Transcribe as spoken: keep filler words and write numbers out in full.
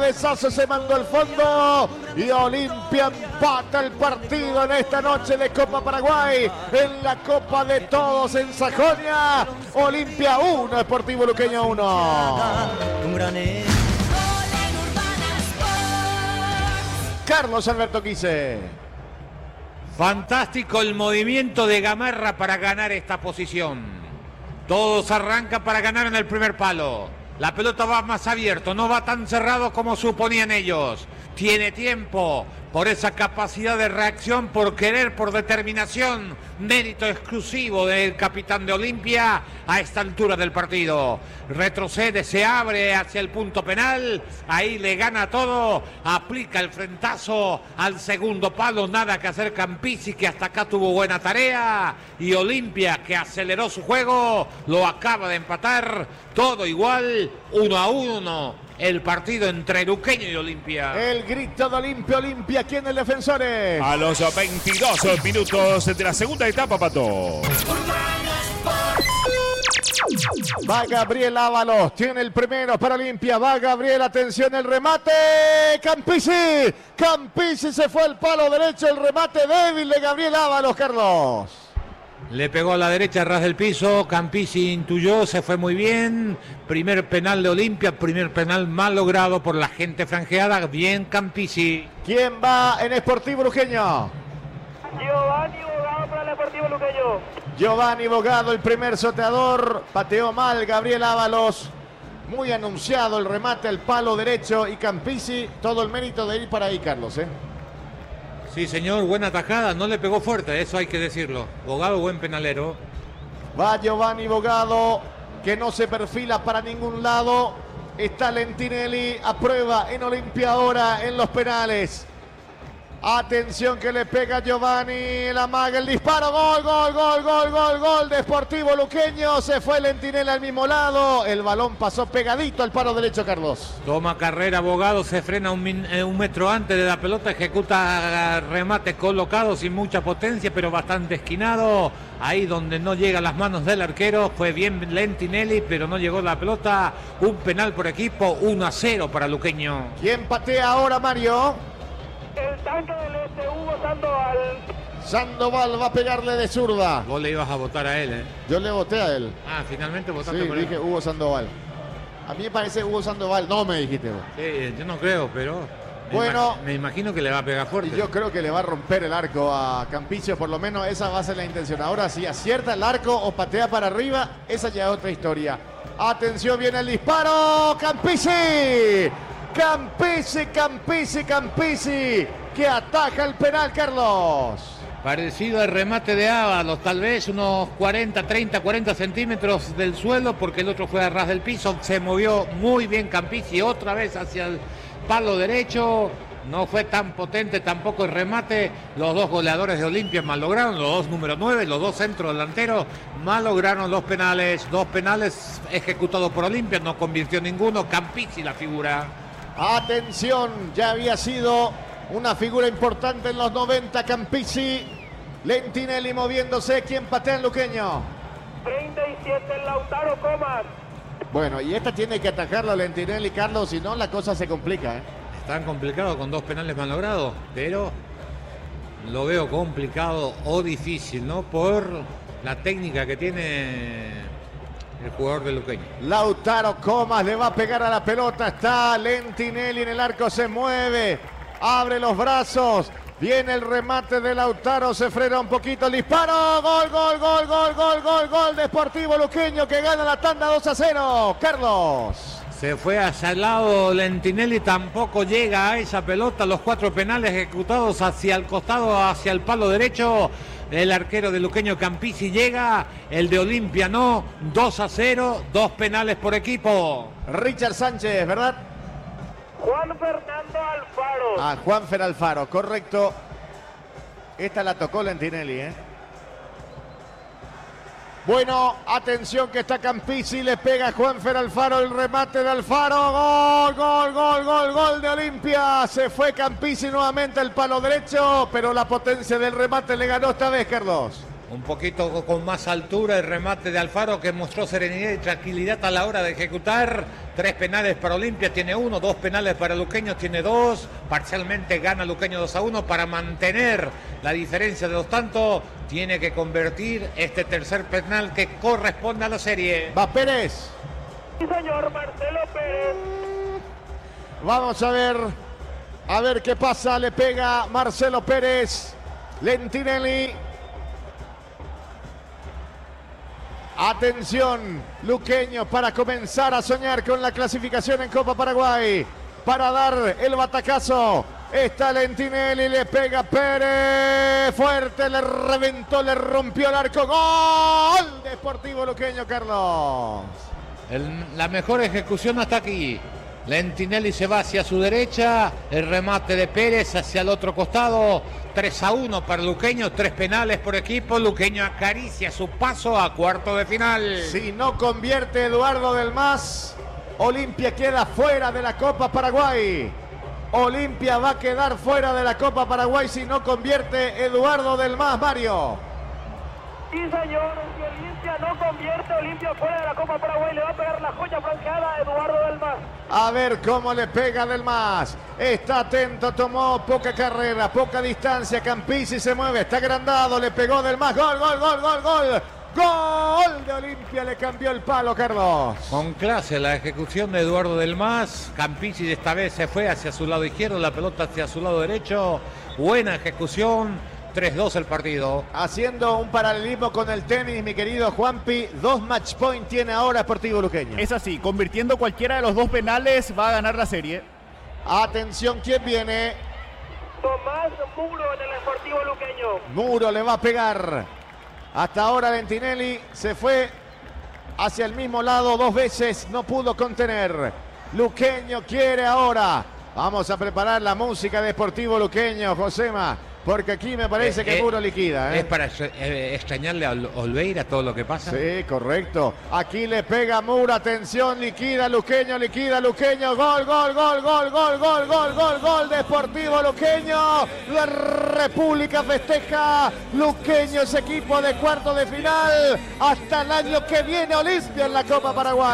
Cabezazo se mandó al fondo y Olimpia empata el partido en esta noche de Copa Paraguay, en la Copa de Todos en Sajonia. Olimpia uno, Sportivo Luqueño uno. Carlos Alberto Quise. Fantástico el movimiento de Gamarra para ganar esta posición. Todos arrancan para ganar en el primer palo. La pelota va más abierto, no va tan cerrado como suponían ellos. Tiene tiempo por esa capacidad de reacción, por querer, por determinación. Mérito exclusivo del capitán de Olimpia a esta altura del partido. Retrocede, se abre hacia el punto penal. Ahí le gana todo. Aplica el frentazo al segundo palo. Nada que hacer Campisi, que hasta acá tuvo buena tarea. Y Olimpia, que aceleró su juego, lo acaba de empatar. Todo igual, uno a uno. El partido entre Luqueño y Olimpia. El grito de Olimpia, Olimpia, ¿quién es Defensores? A los veintidós minutos de la segunda etapa, Pato. Va Gabriel Ábalos, tiene el primero para Olimpia. Va Gabriel, atención, el remate. Campisi, Campisi se fue al palo derecho. El remate débil de Gabriel Ábalos, Carlos. Le pegó a la derecha, ras del piso. Campisi intuyó, se fue muy bien. Primer penal de Olimpia, primer penal mal logrado por la gente franjeada. Bien Campisi. ¿Quién va en Sportivo Luqueño? Giovanni Bogado para el Sportivo Luqueño. Giovanni Bogado, el primer soteador. Pateó mal Gabriel Ábalos. Muy anunciado el remate al palo derecho. Y Campisi, todo el mérito de ir para ahí, Carlos, ¿eh? Sí, señor, buena tajada, no le pegó fuerte, eso hay que decirlo. Bogado, buen penalero. Va Giovanni Bogado, que no se perfila para ningún lado. Está Lentinelli a prueba en Olimpia ahora en los penales. Atención que le pega Giovanni, la maga, el disparo, gol, gol, gol, gol, gol, gol de Sportivo Luqueño. Se fue Lentinelli al mismo lado, el balón pasó pegadito al palo derecho, Carlos. Toma carrera Bogado, se frena un, min, eh, un metro antes de la pelota, ejecuta remate colocado sin mucha potencia, pero bastante esquinado. Ahí donde no llegan las manos del arquero, fue bien Lentinelli, pero no llegó la pelota. Un penal por equipo, uno a cero para Luqueño. ¿Quién patea ahora, Mario? El tanque del este, Hugo Sandoval. Sandoval va a pegarle de zurda. Vos le ibas a votar a él, ¿eh? Yo le voté a él. Ah, finalmente votaste sí, por dije él. Hugo Sandoval. A mí me parece Hugo Sandoval. No me dijiste vos. Sí, yo no creo, pero... Me Bueno, ima me imagino que le va a pegar fuerte. Y yo creo que le va a romper el arco a Campicio, por lo menos esa va a ser la intención. Ahora si acierta el arco o patea para arriba, esa ya es otra historia. Atención, viene el disparo. Campisi. Campisi, Campisi, Campisi, que ataja el penal, Carlos. Parecido al remate de Ábalos, tal vez unos cuarenta, treinta, cuarenta centímetros del suelo, porque el otro fue a ras del piso. Se movió muy bien Campisi, otra vez hacia el palo derecho. No fue tan potente tampoco el remate. Los dos goleadores de Olimpia mal lograron, los dos número nueve, los dos centros delanteros mal lograron los penales. Dos penales ejecutados por Olimpia, no convirtió ninguno. Campisi la figura. Atención, ya había sido una figura importante en los noventa, Campisi. Lentinelli moviéndose. ¿Quién patea en Luqueño? treinta y siete, Lautaro Comas. Bueno, y esta tiene que atajarlo Lentinelli, Carlos, si no la cosa se complica, ¿eh? Tan complicado con dos penales mal logrados, pero lo veo complicado o difícil, ¿no? Por la técnica que tiene el jugador de Luqueño. Lautaro Comas le va a pegar a la pelota. Está Lentinelli en el arco, se mueve, abre los brazos. Viene el remate de Lautaro, se frena un poquito el disparo. Gol, gol, gol, gol, gol, gol, gol de Sportivo Luqueño, que gana la tanda dos a cero. Carlos. Se fue hacia el lado Lentinelli, tampoco llega a esa pelota. Los cuatro penales ejecutados hacia el costado, hacia el palo derecho. El arquero de Luqueño Campisi llega, el de Olimpia no. dos a cero, dos penales por equipo. Richard Sánchez, ¿verdad? Juan Fernando Alfaro. Ah, Juanfer Alfaro, correcto. Esta la tocó Lentinelli, ¿eh? Bueno, atención que está Campisi, le pega Juanfer Alfaro, el remate de Alfaro, gol, gol, gol, gol, gol de Olimpia. Se fue Campisi nuevamente al palo derecho, pero la potencia del remate le ganó esta vez, Carlos. Un poquito con más altura el remate de Alfaro, que mostró serenidad y tranquilidad a la hora de ejecutar. Tres penales para Olimpia, tiene uno. Dos penales para Luqueño, tiene dos. Parcialmente gana Luqueño dos a uno para mantener la diferencia de los tantos. Tiene que convertir este tercer penal que corresponde a la serie. Va Pérez. Sí, señor, Marcelo Pérez. Vamos a ver, a ver qué pasa. Le pega Marcelo Pérez. Lentinelli. Atención, Luqueño, para comenzar a soñar con la clasificación en Copa Paraguay. Para dar el batacazo. Está Lentinelli, le pega Pérez. Fuerte, le reventó, le rompió el arco. ¡Gol! Deportivo Luqueño, Carlos. El, la mejor ejecución hasta aquí. Lentinelli se va hacia su derecha. El remate de Pérez hacia el otro costado. tres a uno para Luqueño. Tres penales por equipo. Luqueño acaricia su paso a cuarto de final. Si no convierte Eduardo del Mas, Olimpia queda fuera de la Copa Paraguay. Olimpia va a quedar fuera de la Copa Paraguay si no convierte Eduardo del Mas, Mario. Sí, señor, si Olimpia no convierte, Olimpia fuera de la Copa Paraguay, le va a pegar la joya franqueada a Eduardo del Mas. A ver cómo le pega del Mas. Está atento, tomó poca carrera, poca distancia. Campisi se mueve, está agrandado, le pegó del Mas. Gol, gol, gol, gol, gol. Gol de Olimpia, le cambió el palo, Carlos. Con clase la ejecución de Eduardo del Mas. Campisi esta vez se fue hacia su lado izquierdo, la pelota hacia su lado derecho. Buena ejecución. tres dos el partido. Haciendo un paralelismo con el tenis, mi querido Juanpi, dos match point tiene ahora Sportivo Luqueño. Es así, convirtiendo cualquiera de los dos penales va a ganar la serie. Atención, ¿quién viene? Tomás Muro en el Sportivo Luqueño. Muro le va a pegar. Hasta ahora Lentinelli se fue hacia el mismo lado dos veces, no pudo contener. Luqueño quiere ahora. Vamos a preparar la música de Sportivo Luqueño, Josema. Porque aquí me parece Eh, que eh, Muro liquida. ¿eh? ¿Es para eh, extrañarle a Ol- Olveira todo lo que pasa? Sí, correcto. Aquí le pega Muro, atención, liquida Luqueño, liquida Luqueño. Gol, gol, gol, gol, gol, gol, gol, gol, gol. Deportivo Luqueño. La República festeja. Luqueño es equipo de cuarto de final. Hasta el año que viene Olimpia en la Copa Paraguay.